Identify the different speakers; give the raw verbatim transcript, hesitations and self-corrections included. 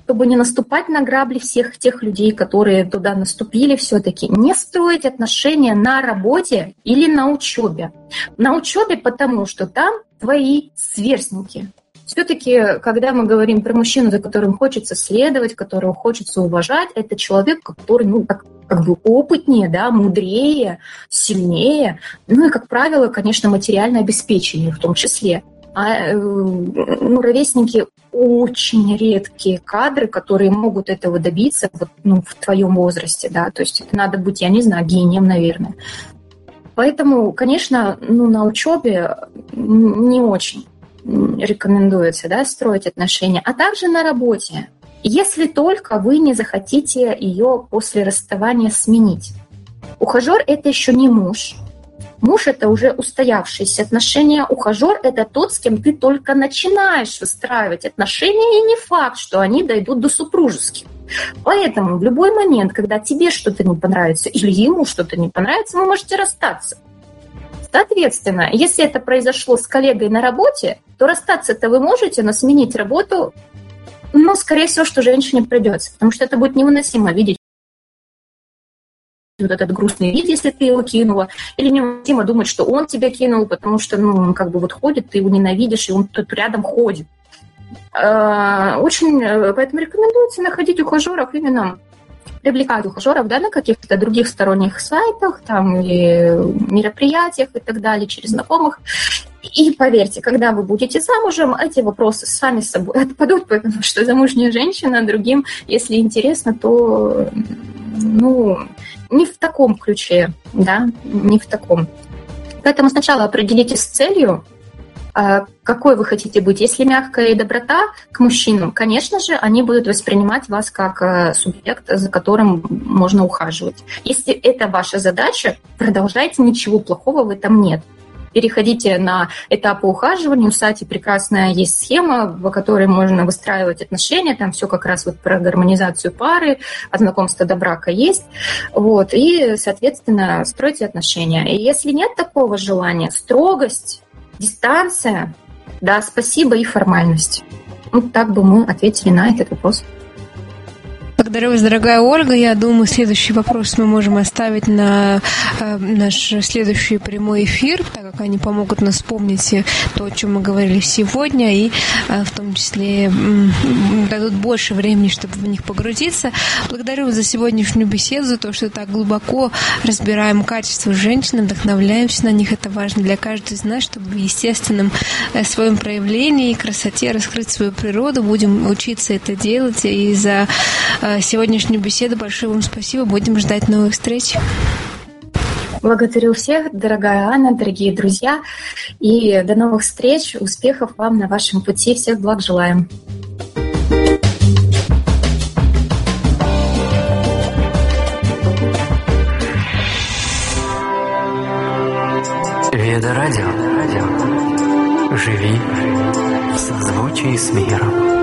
Speaker 1: чтобы не наступать на грабли всех тех людей, которые туда наступили, все-таки не строить отношения на работе или на учебе. На учебе, потому что там твои сверстники. Все-таки, когда мы говорим про мужчину, за которым хочется следовать, которого хочется уважать, это человек, который, ну, как, как бы опытнее, да, мудрее, сильнее, ну и, как правило, конечно, материально обеспеченнее в том числе. А ну, ровесники очень редкие кадры, которые могут этого добиться вот, ну, в твоем возрасте, да, то есть это надо быть, я не знаю, гением, наверное. Поэтому, конечно, ну, на учебе не очень рекомендуется, да, строить отношения, а также на работе, если только вы не захотите ее после расставания сменить. Ухажер – это еще не муж. Муж – это уже устоявшиеся отношения. Ухажер – это тот, с кем ты только начинаешь выстраивать отношения, и не факт, что они дойдут до супружеских. Поэтому в любой момент, когда тебе что-то не понравится или ему что-то не понравится, вы можете расстаться. Соответственно, если это произошло с коллегой на работе, то расстаться-то вы можете, но сменить работу, ну, скорее всего, что женщине придется, потому что это будет невыносимо видеть вот этот грустный вид, если ты его кинула, или невыносимо думать, что он тебя кинул, потому что, ну, он как бы вот ходит, ты его ненавидишь, и он тут рядом ходит. Очень, поэтому рекомендуется находить ухажеров именно, привлекать ухажеров, да, на каких-то других сторонних сайтах, там, или мероприятиях и так далее, через знакомых. И поверьте, когда вы будете замужем, эти вопросы сами собой отпадут, потому что замужняя женщина другим, если интересно, то, ну, не в таком ключе, да, не в таком. Поэтому сначала определитесь с целью, какой вы хотите быть. Если мягкая и доброта к мужчинам, конечно же, они будут воспринимать вас как субъект, за которым можно ухаживать. Если это ваша задача, продолжайте, ничего плохого в этом нет. Переходите на этапы ухаживания. У Сати прекрасная есть схема, по которой можно выстраивать отношения. Там все как раз вот про гармонизацию пары, от знакомства до брака есть. Вот. И, соответственно, стройте отношения. И если нет такого желания, строгость, дистанция, да, спасибо и формальность. Ну, так бы мы ответили на этот вопрос.
Speaker 2: Благодарю вас, дорогая Ольга. Я думаю, следующий вопрос мы можем оставить на э, наш следующий прямой эфир, так как они помогут нас вспомнить то, о чем мы говорили сегодня, и э, в том числе э, дадут больше времени, чтобы в них погрузиться. Благодарю вас за сегодняшнюю беседу, за то, что так глубоко разбираем качества женщин, вдохновляемся на них. Это важно для каждого из нас, чтобы в естественном э, своем проявлении и красоте раскрыть свою природу. Будем учиться это делать. И за э, сегодняшнюю беседу большое вам спасибо. Будем ждать новых встреч.
Speaker 1: Благодарю всех, дорогая Анна, дорогие друзья. И до новых встреч. Успехов вам на вашем пути. Всех благ желаем.
Speaker 3: Веда Радио. Живи в созвучии с миром.